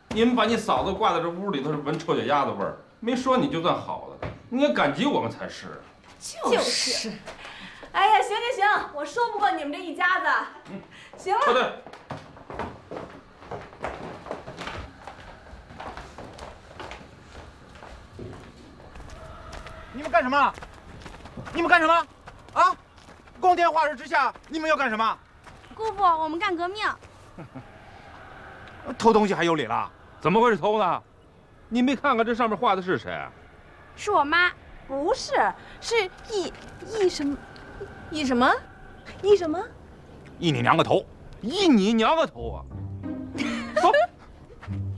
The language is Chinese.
你们把你嫂子挂在这屋里头是闻臭脚丫子味儿，没说你就算好了，你应该感激我们才是。 就是。哎呀，行，我说不过你们这一家子。行了。 撤退。 你们干什么？你们干什么？啊！光天化日之下，你们要干什么？ 姑父，我们干革命。 偷东西还有理了？ 怎么会是偷呢？你没看看这上面画的是谁？ 是我妈。 不是，是易什么？易什么？易什么？ 易你娘个头！ 易你娘个头啊！走。